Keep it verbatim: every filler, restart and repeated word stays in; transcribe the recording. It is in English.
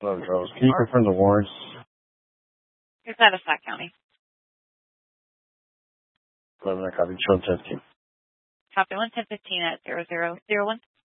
eleven Charles. Can you confirm the warrants? It's out of Sac County. eleven, I copy. Show ten fifteen. Copy one ten fifteen at zero zero zero one.